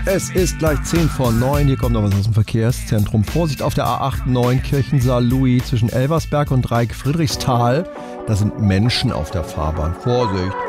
Es ist gleich 10 vor 9. Hier kommt noch was aus dem Verkehrszentrum. Vorsicht auf der A8 Neunkirchen-Saarlouis zwischen Elversberg und Dreieck Friedrichsthal. Da sind Menschen auf der Fahrbahn. Vorsicht!